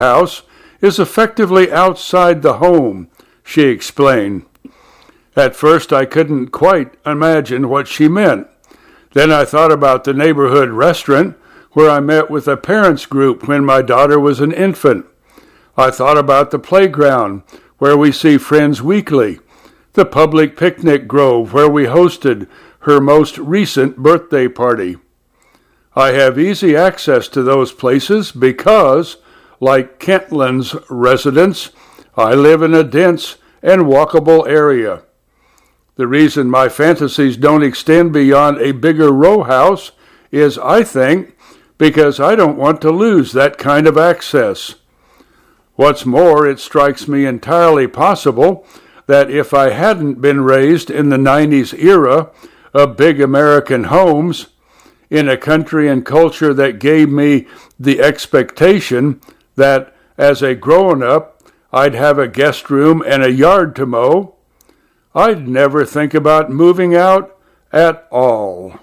house is effectively outside the home, she explained. At first I couldn't quite imagine what she meant. Then I thought about the neighborhood restaurant where I met with a parents group when my daughter was an infant. I thought about the playground where we see friends weekly, the public picnic grove where we hosted her most recent birthday party. I have easy access to those places because, like Kentland's residents, I live in a dense and walkable area. The reason my fantasies don't extend beyond a bigger row house is, I think, because I don't want to lose that kind of access. What's more, it strikes me entirely possible that if I hadn't been raised in the 90s era of big American homes, in a country and culture that gave me the expectation that as a grown-up I'd have a guest room and a yard to mow, I'd never think about moving out at all.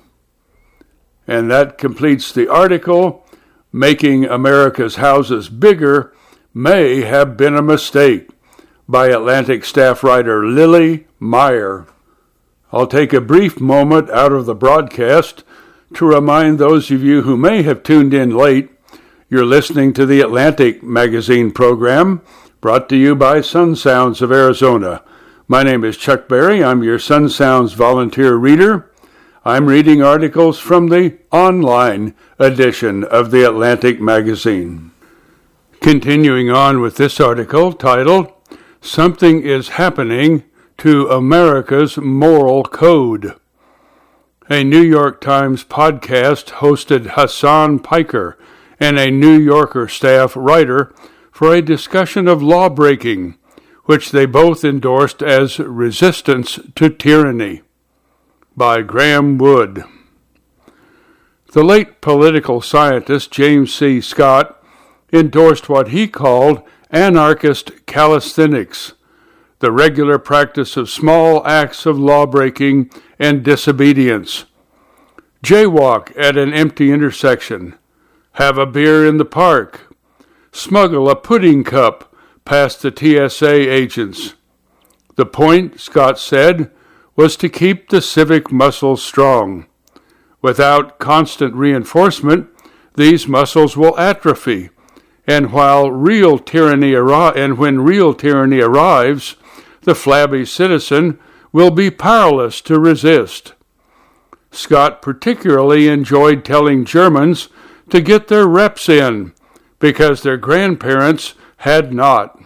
And that completes the article. Making America's Houses Bigger May Have Been a Mistake by Atlantic staff writer Lily Meyer. I'll take a brief moment out of the broadcast to remind those of you who may have tuned in late, you're listening to the Atlantic Magazine program, brought to you by Sun Sounds of Arizona. My name is Chuck Berry. I'm your Sun Sounds volunteer reader. I'm reading articles from the online edition of the Atlantic Magazine. Continuing on with this article titled, Something is Happening to America's Moral Code. A New York Times podcast hosted Hassan Piker and a New Yorker staff writer for a discussion of law-breaking, which they both endorsed as resistance to tyranny. By Graham Wood. The late political scientist James C. Scott endorsed what he called anarchist calisthenics, the regular practice of small acts of lawbreaking and disobedience. Jaywalk at an empty intersection. Have a beer in the park. Smuggle a pudding cup past the TSA agents. The point, Scott said, was to keep the civic muscles strong. Without constant reinforcement, these muscles will atrophy, and when real tyranny arrives, the flabby citizen will be powerless to resist. Scott particularly enjoyed telling Germans to get their reps in, because their grandparents had not.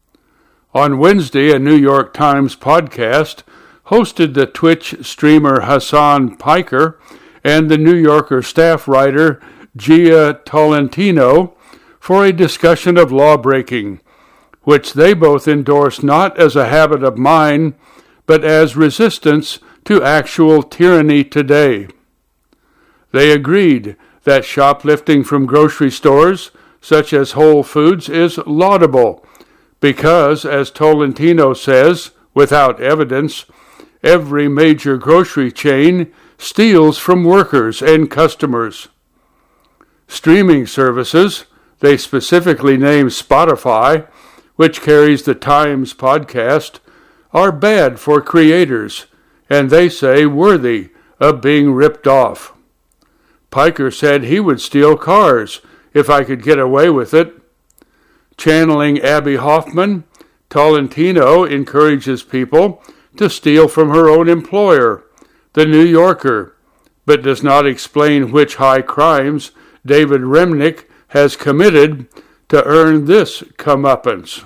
On Wednesday, a New York Times podcast hosted the Twitch streamer Hassan Piker and the New Yorker staff writer Gia Tolentino for a discussion of lawbreaking, which they both endorsed not as a habit of mind, but as resistance to actual tyranny today. They agreed that shoplifting from grocery stores, such as Whole Foods, is laudable because, as Tolentino says, without evidence, every major grocery chain steals from workers and customers. Streaming services, they specifically name Spotify, which carries the Times podcast, are bad for creators, and they say worthy of being ripped off. Piker said he would steal cars if I could get away with it. Channeling Abby Hoffman, Tolentino encourages people to steal from her own employer, The New Yorker, but does not explain which high crimes David Remnick has committed to earn this comeuppance.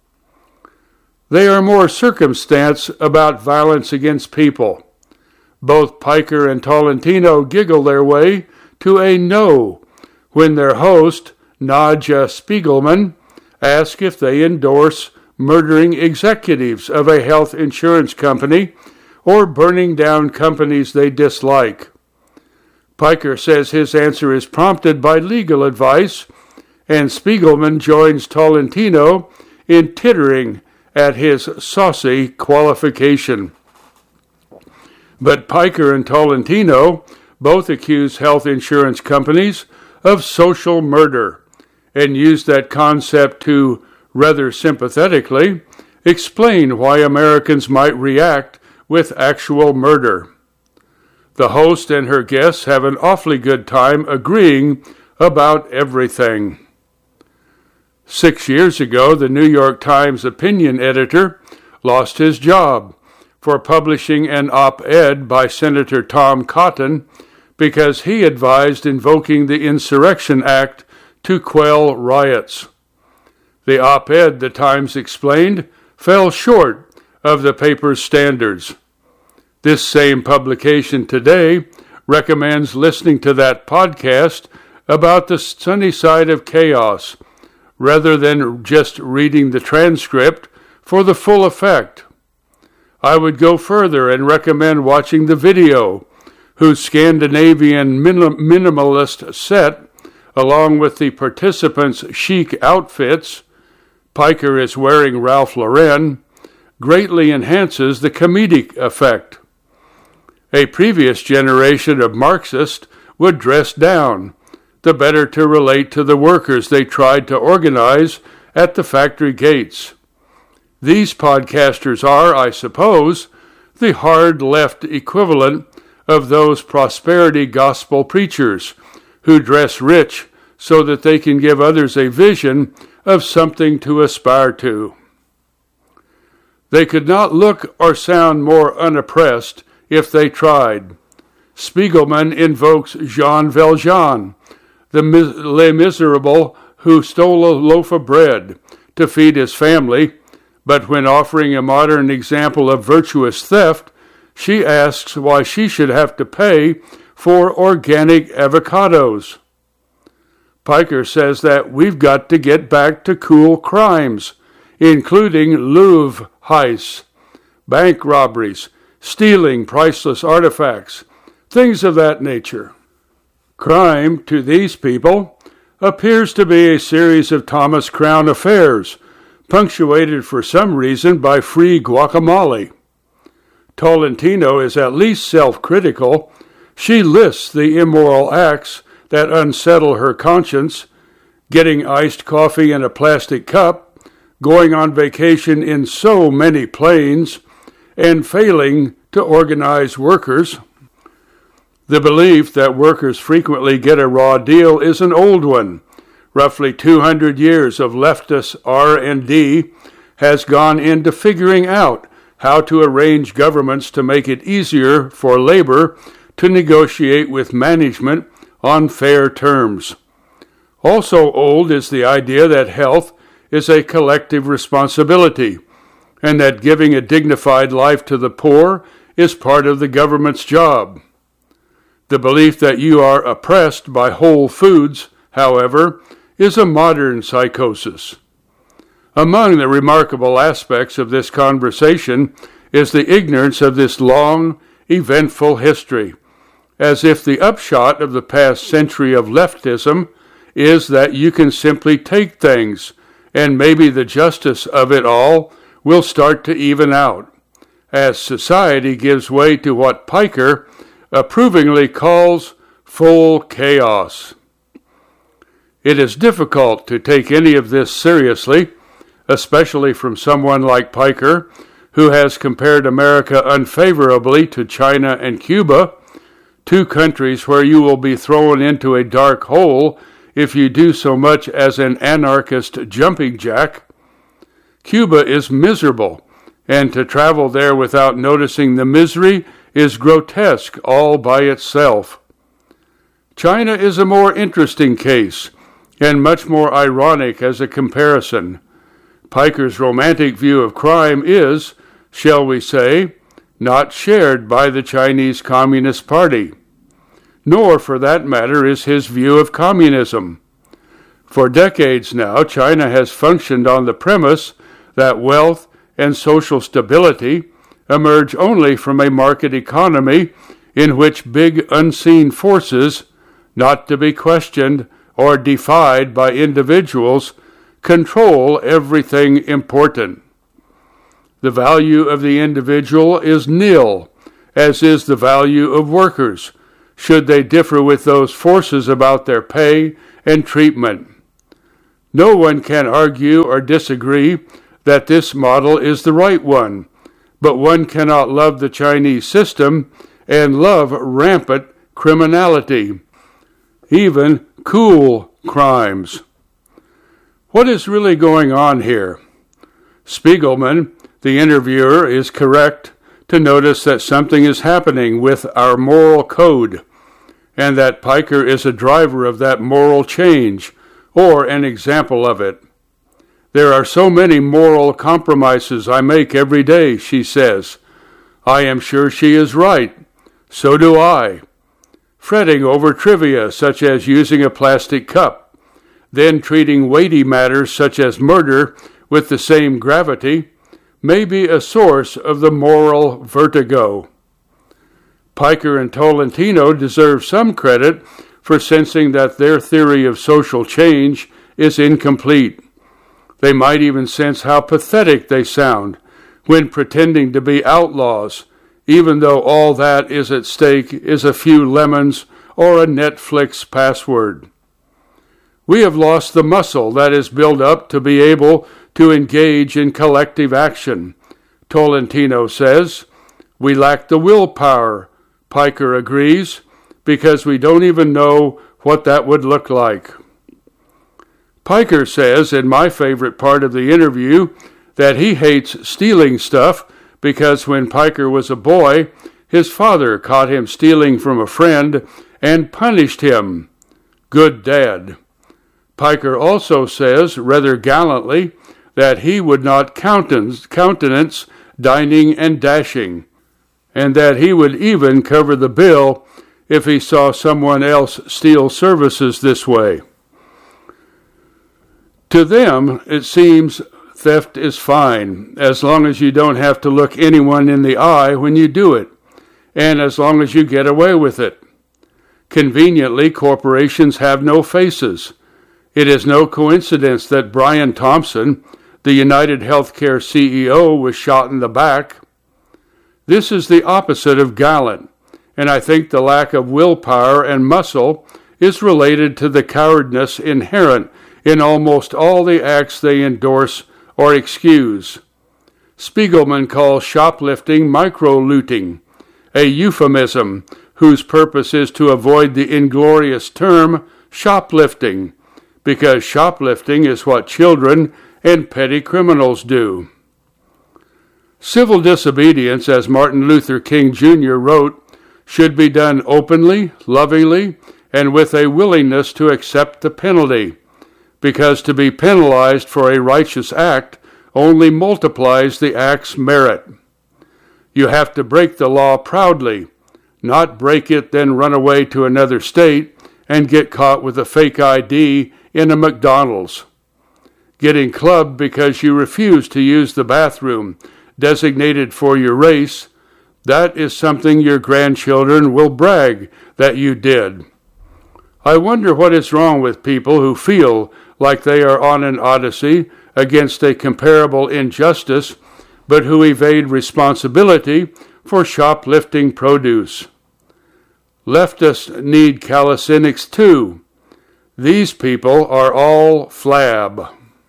They are more circumstance about violence against people. Both Piker and Tolentino giggle their way to a no when their host, Nadja Spiegelman, asks if they endorse murdering executives of a health insurance company or burning down companies they dislike. Piker says his answer is prompted by legal advice, and Spiegelman joins Tolentino in tittering at his saucy qualification. But Piker and Tolentino both accuse health insurance companies of social murder and used that concept to, rather sympathetically, explain why Americans might react with actual murder. The host and her guests have an awfully good time agreeing about everything. 6 years ago, the New York Times opinion editor lost his job for publishing an op-ed by Senator Tom Cotton because he advised invoking the Insurrection Act to quell riots. The op-ed, the Times explained, fell short of the paper's standards. This same publication today recommends listening to that podcast about the sunny side of chaos, rather than just reading the transcript for the full effect. I would go further and recommend watching the video, whose Scandinavian minimalist set, along with the participants' chic outfits, Piker is wearing Ralph Lauren, greatly enhances the comedic effect. A previous generation of Marxists would dress down, the better to relate to the workers they tried to organize at the factory gates. These podcasters are, I suppose, the hard left equivalent of those prosperity gospel preachers who dress rich so that they can give others a vision of something to aspire to. They could not look or sound more unoppressed if they tried. Spiegelman invokes Jean Valjean, the Les Miserables who stole a loaf of bread to feed his family, but when offering a modern example of virtuous theft, she asks why she should have to pay for organic avocados. Piker says that we've got to get back to cool crimes, including Louvre heists, bank robberies, stealing priceless artifacts, things of that nature. Crime, to these people, appears to be a series of Thomas Crown affairs, punctuated for some reason by free guacamole. Tolentino is at least self-critical. She lists the immoral acts that unsettle her conscience: getting iced coffee in a plastic cup, going on vacation in so many planes, and failing to organize workers. The belief that workers frequently get a raw deal is an old one. Roughly 200 years of leftist R&D has gone into figuring out how to arrange governments to make it easier for labor to negotiate with management on fair terms. Also old is the idea that health is a collective responsibility, and that giving a dignified life to the poor is part of the government's job. The belief that you are oppressed by Whole Foods, however, is a modern psychosis. Among the remarkable aspects of this conversation is the ignorance of this long, eventful history, as if the upshot of the past century of leftism is that you can simply take things, and maybe the justice of it all will start to even out, as society gives way to what Piker approvingly calls full chaos. It is difficult to take any of this seriously, especially from someone like Piker, who has compared America unfavorably to China and Cuba, two countries where you will be thrown into a dark hole if you do so much as an anarchist jumping jack. Cuba is miserable, and to travel there without noticing the misery is grotesque all by itself. China is a more interesting case, and much more ironic as a comparison. Piker's romantic view of crime is, shall we say, not shared by the Chinese Communist Party, nor, for that matter, is his view of communism. For decades now, China has functioned on the premise that wealth and social stability emerge only from a market economy in which big unseen forces, not to be questioned or defied by individuals, control everything important. The value of the individual is nil, as is the value of workers, should they differ with those forces about their pay and treatment. No one can argue or disagree that this model is the right one, but one cannot love the Chinese system and love rampant criminality, even cool crimes. What is really going on here? Spiegelman, the interviewer, is correct to notice that something is happening with our moral code, and that Piker is a driver of that moral change, or an example of it. There are so many moral compromises I make every day, she says. I am sure she is right. So do I. Fretting over trivia such as using a plastic cup, then treating weighty matters such as murder with the same gravity, may be a source of the moral vertigo. Piker and Tolentino deserve some credit for sensing that their theory of social change is incomplete. They might even sense how pathetic they sound when pretending to be outlaws, even though all that is at stake is a few lemons or a Netflix password. We have lost the muscle that is built up to be able to engage in collective action, Tolentino says. We lack the willpower, Piker agrees, because we don't even know what that would look like. Piker says in my favorite part of the interview that he hates stealing stuff because when Piker was a boy, his father caught him stealing from a friend and punished him. Good dad. Piker also says, rather gallantly, that he would not countenance dining and dashing, and that he would even cover the bill if he saw someone else steal services this way. To them, it seems theft is fine, as long as you don't have to look anyone in the eye when you do it, and as long as you get away with it. Conveniently, corporations have no faces. It is no coincidence that Brian Thompson, the United Healthcare CEO, was shot in the back. This is the opposite of gallant, and I think the lack of willpower and muscle is related to the cowardice inherent in almost all the acts they endorse or excuse. Spiegelman calls shoplifting micro-looting, a euphemism whose purpose is to avoid the inglorious term shoplifting, because shoplifting is what children and petty criminals do. Civil disobedience, as Martin Luther King Jr. wrote, should be done openly, lovingly, and with a willingness to accept the penalty, because to be penalized for a righteous act only multiplies the act's merit. You have to break the law proudly, not break it then run away to another state and get caught with a fake ID in a McDonald's. Getting clubbed because you refuse to use the bathroom designated for your race, that is something your grandchildren will brag that you did. I wonder what is wrong with people who feel like they are on an odyssey against a comparable injustice, but who evade responsibility for shoplifting produce. Leftists need calisthenics too. These people are all flab.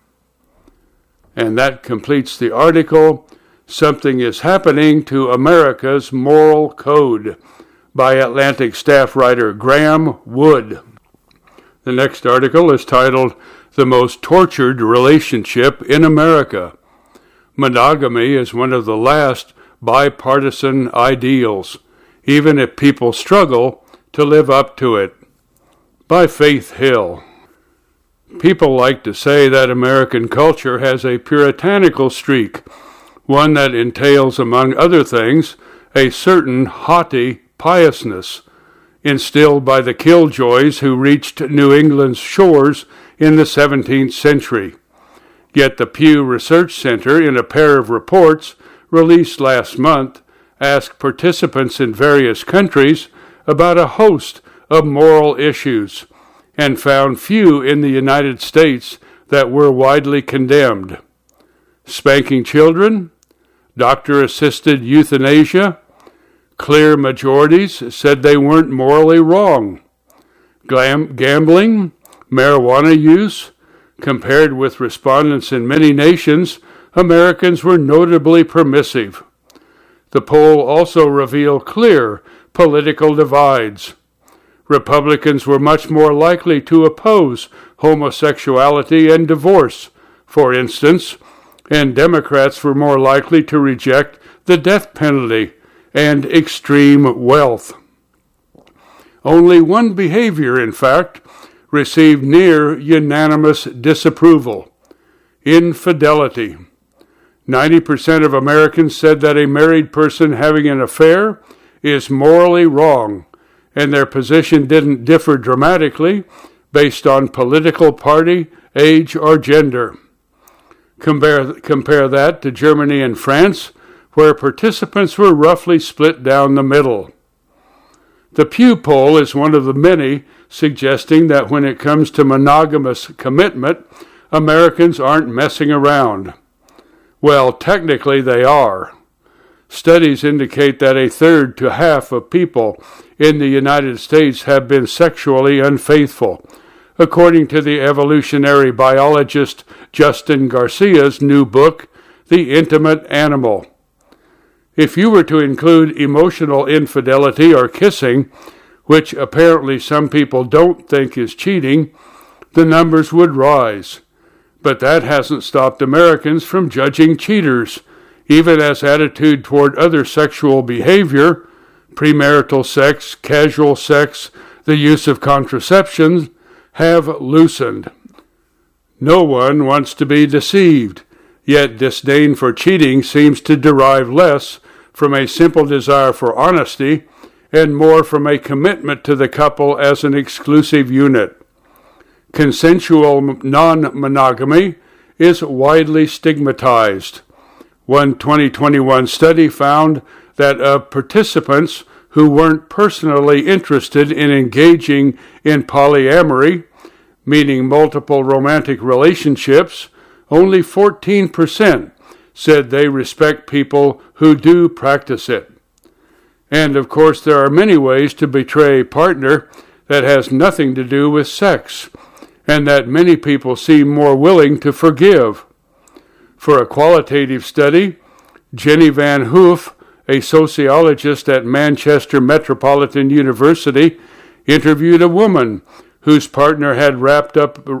And that completes the article, Something is Happening to America's Moral Code, by Atlantic staff writer Graham Wood. The next article is titled, The Most Tortured Relationship in America. Monogamy is one of the last bipartisan ideals, even if people struggle to live up to it. By Faith Hill. People like to say that American culture has a puritanical streak, one that entails, among other things, a certain haughty piousness, instilled by the killjoys who reached New England's shores in the 17th century. Yet the Pew Research Center, in a pair of reports released last month, asked participants in various countries about a host of moral issues, and found few in the United States that were widely condemned. Spanking children, doctor-assisted euthanasia, clear majorities said they weren't morally wrong. Gambling, marijuana use, Compared with respondents in many nations, Americans were notably permissive. The poll also revealed clear political divides. Republicans were much more likely to oppose homosexuality and divorce, for instance, and Democrats were more likely to reject the death penalty and extreme wealth. Only one behavior, in fact, received near unanimous disapproval: infidelity. 90% of Americans said that a married person having an affair is morally wrong, and their position didn't differ dramatically based on political party, age, or gender. Compare that to Germany and France, where participants were roughly split down the middle. The Pew poll is one of the many suggesting that when it comes to monogamous commitment, Americans aren't messing around. Well, technically they are. Studies indicate that a third to half of people in the United States have been sexually unfaithful, according to the evolutionary biologist Justin Garcia's new book, The Intimate Animal. If you were to include emotional infidelity or kissing, which apparently some people don't think is cheating, the numbers would rise. But that hasn't stopped Americans from judging cheaters, even as attitude toward other sexual behavior, premarital sex, casual sex, the use of contraception, have loosened. No one wants to be deceived, yet disdain for cheating seems to derive less from a simple desire for honesty and more from a commitment to the couple as an exclusive unit. Consensual non-monogamy is widely stigmatized. One 2021 study found that of participants who weren't personally interested in engaging in polyamory, meaning multiple romantic relationships, only 14% said they respect people who do practice it. And of course, there are many ways to betray a partner that has nothing to do with sex, and that many people seem more willing to forgive. For a qualitative study, Jenny Van Hoof, a sociologist at Manchester Metropolitan University, interviewed a woman whose partner had racked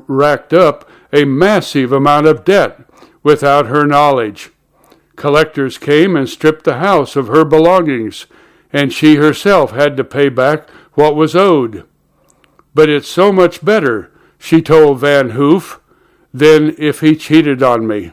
up a massive amount of debt without her knowledge. Collectors came and stripped the house of her belongings, and she herself had to pay back what was owed. But it's so much better, she told Van Hoof, than if he cheated on me.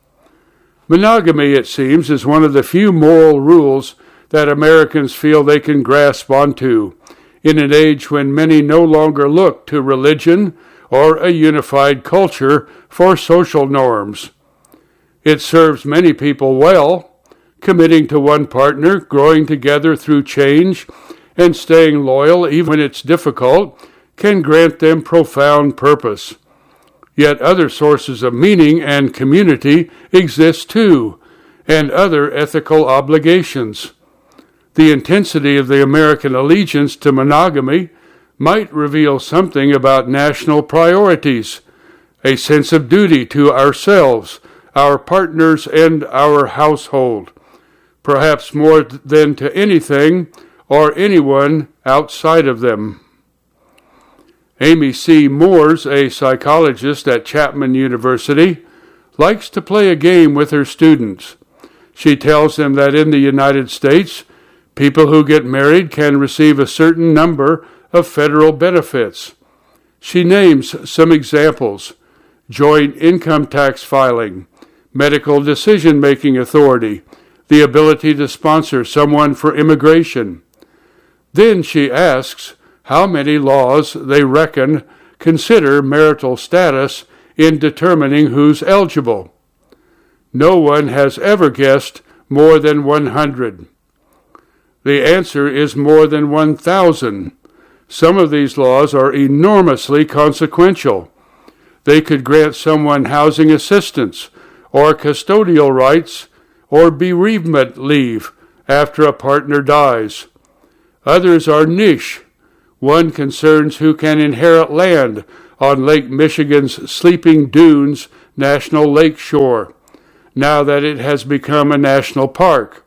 Monogamy, it seems, is one of the few moral rules that Americans feel they can grasp onto, in an age when many no longer look to religion or a unified culture for social norms. It serves many people well, committing to one partner, growing together through change, and staying loyal even when it's difficult, can grant them profound purpose. Yet other sources of meaning and community exist too, and other ethical obligations. The intensity of the American allegiance to monogamy might reveal something about national priorities, a sense of duty to ourselves, our partners, and our household, perhaps more than to anything or anyone outside of them. Amy C. Moores, a psychologist at Chapman University, likes to play a game with her students. She tells them that in the United States, people who get married can receive a certain number of federal benefits. She names some examples: joint income tax filing, medical decision-making authority, the ability to sponsor someone for immigration. Then she asks how many laws they reckon consider marital status in determining who's eligible. No one has ever guessed more than 100. The answer is more than 1,000. Some of these laws are enormously consequential. They could grant someone housing assistance, or custodial rights, or bereavement leave after a partner dies. Others are niche. One concerns who can inherit land on Lake Michigan's Sleeping Dunes National Lake Shore, now that it has become a national park.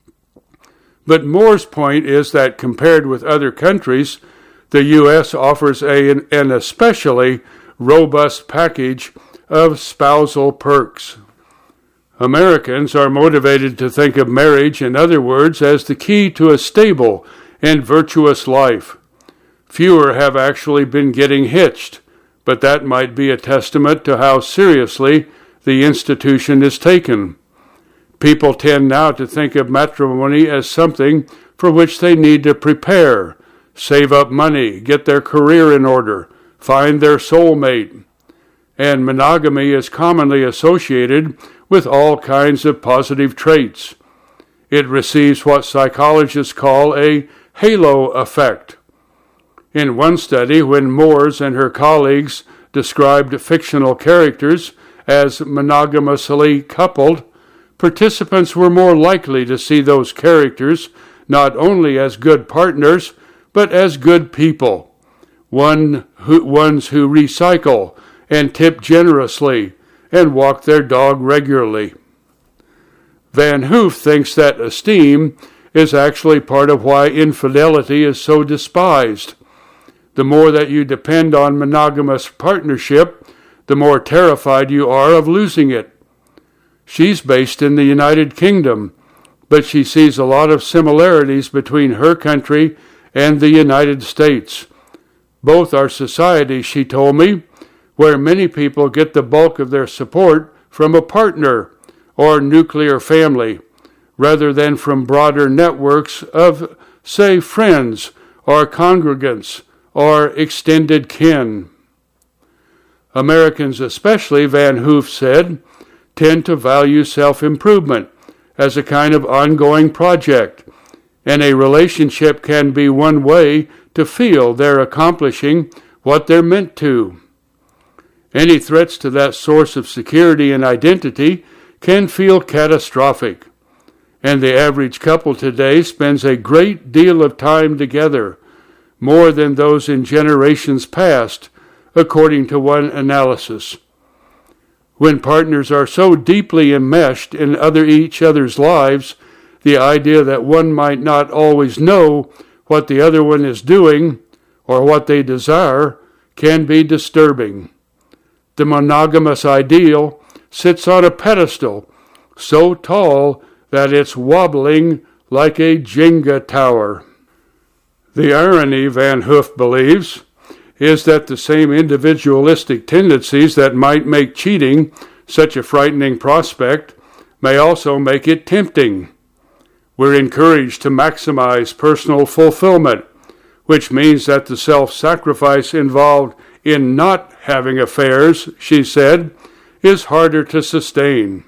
But Moore's point is that compared with other countries, the U.S. offers an especially robust package of spousal perks. Americans are motivated to think of marriage, in other words, as the key to a stable and virtuous life. Fewer have actually been getting hitched, but that might be a testament to how seriously the institution is taken. People tend now to think of matrimony as something for which they need to prepare, save up money, get their career in order, find their soulmate. And monogamy is commonly associated with all kinds of positive traits. It receives what psychologists call a halo effect. In one study, when Moores and her colleagues described fictional characters as monogamously coupled, participants were more likely to see those characters not only as good partners, but as good people, ones who recycle and tip generously and walk their dog regularly. Van Hoof thinks that esteem is actually part of why infidelity is so despised. The more that you depend on monogamous partnership, the more terrified you are of losing it. She's based in the United Kingdom, but she sees a lot of similarities between her country and the United States. Both are societies, she told me, where many people get the bulk of their support from a partner or nuclear family, rather than from broader networks of, say, friends or congregants or extended kin. Americans especially, Van Hoof said, tend to value self-improvement as a kind of ongoing project, and a relationship can be one way to feel they're accomplishing what they're meant to. Any threats to that source of security and identity can feel catastrophic, and the average couple today spends a great deal of time together, more than those in generations past, according to one analysis. When partners are so deeply enmeshed in each other's lives, the idea that one might not always know what the other one is doing or what they desire can be disturbing. The monogamous ideal sits on a pedestal so tall that it's wobbling like a Jenga tower. The irony, Van Hoof believes, is that the same individualistic tendencies that might make cheating such a frightening prospect may also make it tempting. We're encouraged to maximize personal fulfillment, which means that the self-sacrifice involved in not having affairs, she said, is harder to sustain.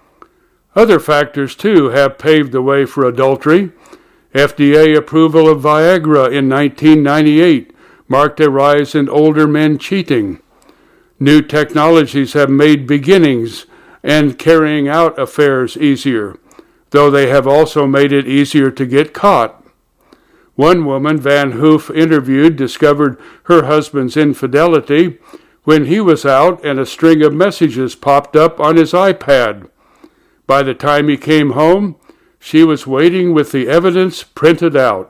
Other factors, too, have paved the way for adultery. FDA approval of Viagra in 1998 marked a rise in older men cheating. New technologies have made beginnings and carrying out affairs easier, though they have also made it easier to get caught. One woman Van Hoof interviewed discovered her husband's infidelity when he was out and a string of messages popped up on his iPad. By the time he came home, she was waiting with the evidence printed out.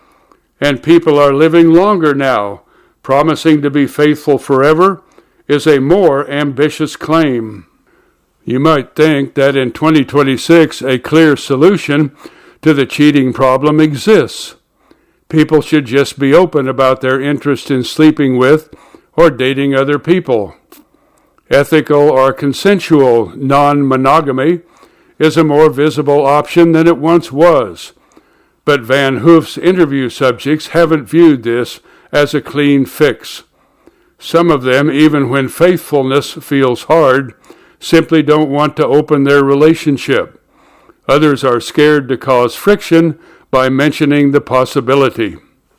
And people are living longer now. Promising to be faithful forever is a more ambitious claim. You might think that in 2026 a clear solution to the cheating problem exists. People should just be open about their interest in sleeping with or dating other people. Ethical or consensual non-monogamy is a more visible option than it once was, but Van Hoof's interview subjects haven't viewed this as a clean fix. Some of them, even when faithfulness feels hard, simply don't want to open their relationship. Others are scared to cause friction by mentioning the possibility.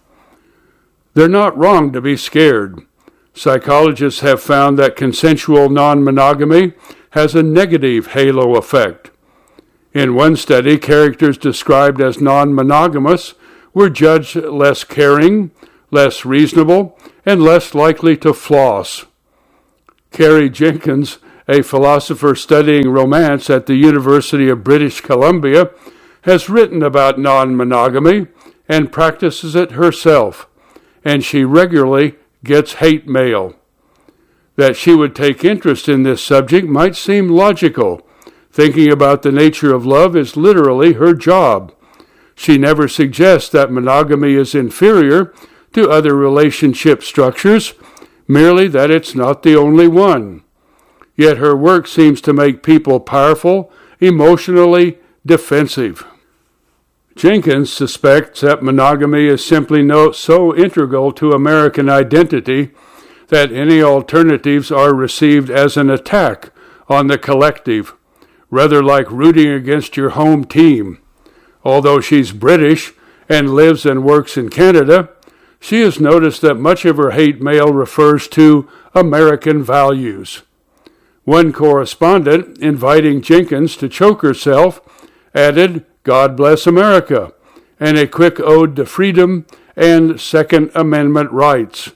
They're not wrong to be scared. Psychologists have found that consensual non-monogamy has a negative halo effect. In one study, characters described as non-monogamous were judged less caring, less reasonable, and less likely to floss. Carrie Jenkins, a philosopher studying romance at the University of British Columbia, has written about non-monogamy and practices it herself, and she regularly gets hate mail. That she would take interest in this subject might seem logical. Thinking about the nature of love is literally her job. She never suggests that monogamy is inferior to other relationship structures, merely that it's not the only one. Yet her work seems to make people powerful, emotionally defensive. Jenkins suspects that monogamy is simply so integral to American identity that any alternatives are received as an attack on the collective, rather like rooting against your home team. Although she's British and lives and works in Canada, she has noticed that much of her hate mail refers to American values. One correspondent, inviting Jenkins to choke herself, added, "God bless America," and a quick ode to freedom and Second Amendment rights.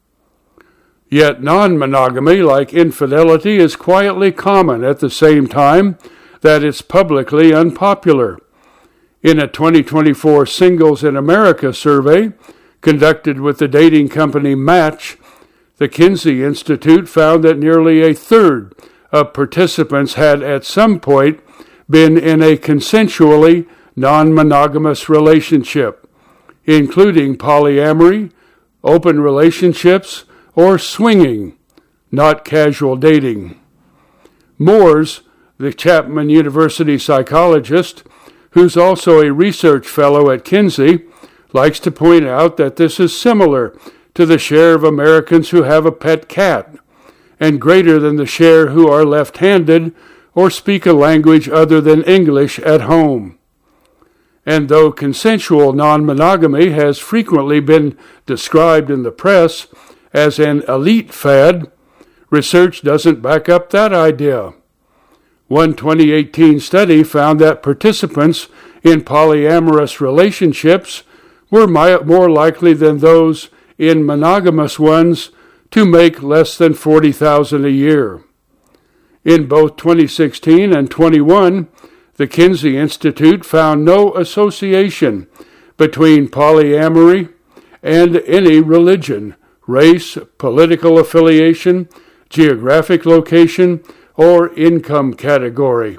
Yet non-monogamy, like infidelity, is quietly common at the same time that it's publicly unpopular. In a 2024 Singles in America survey conducted with the dating company Match, the Kinsey Institute found that nearly a third of participants had at some point been in a consensually non-monogamous relationship, including polyamory, open relationships, or swinging, not casual dating. Moores, the Chapman University psychologist, who's also a research fellow at Kinsey, likes to point out that this is similar to the share of Americans who have a pet cat, and greater than the share who are left-handed or speak a language other than English at home. And though consensual non-monogamy has frequently been described in the press as an elite fad, research doesn't back up that idea. One 2018 study found that participants in polyamorous relationships were more likely than those in monogamous ones to make less than $40,000 a year. In both 2016 and 21, the Kinsey Institute found no association between polyamory and any religion, race, political affiliation, geographic location, or income category.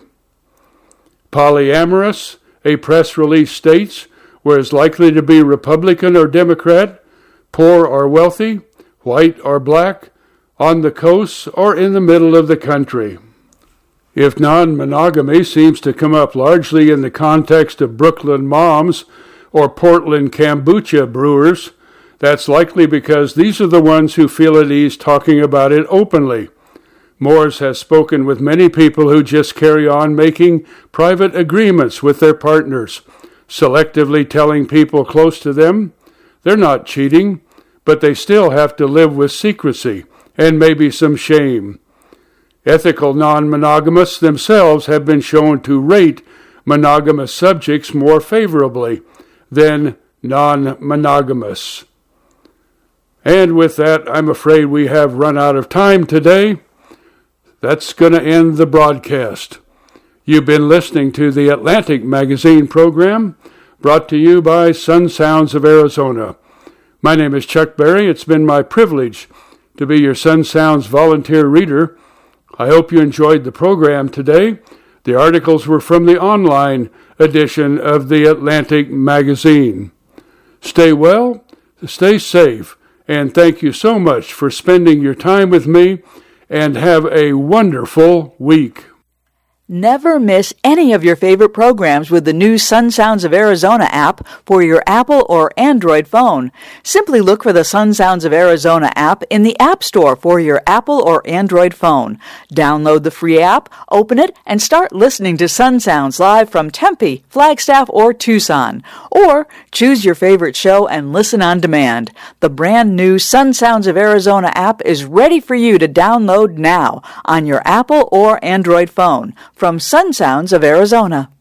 Polyamorous, a press release states, were as likely to be Republican or Democrat, poor or wealthy, white or black, on the coast or in the middle of the country. If non-monogamy seems to come up largely in the context of Brooklyn moms or Portland kombucha brewers, that's likely because these are the ones who feel at ease talking about it openly. Moores has spoken with many people who just carry on making private agreements with their partners, selectively telling people close to them they're not cheating, but they still have to live with secrecy and maybe some shame. Ethical non-monogamists themselves have been shown to rate monogamous subjects more favorably than non-monogamous. And with that, I'm afraid we have run out of time today. That's going to end the broadcast. You've been listening to the Atlantic Magazine program, brought to you by Sun Sounds of Arizona. My name is Chuck Berry. It's been my privilege to be your Sun Sounds volunteer reader. I hope you enjoyed the program today. The articles were from the online edition of the Atlantic Magazine. Stay well, stay safe, and thank you so much for spending your time with me, and have a wonderful week. Never miss any of your favorite programs with the new Sun Sounds of Arizona app for your Apple or Android phone. Simply look for the Sun Sounds of Arizona app in the App Store for your Apple or Android phone. Download the free app, open it, and start listening to Sun Sounds live from Tempe, Flagstaff, or Tucson. Or choose your favorite show and listen on demand. The brand new Sun Sounds of Arizona app is ready for you to download now on your Apple or Android phone. From Sun Sounds of Arizona.